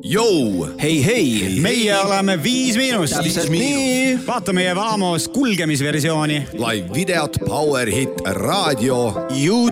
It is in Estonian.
Jou! Hei, meie oleme 5 Miinust. Täpselt nii. Vaata meie Vamos kulgemisversiooni. Live videot, Power Hit, raadio.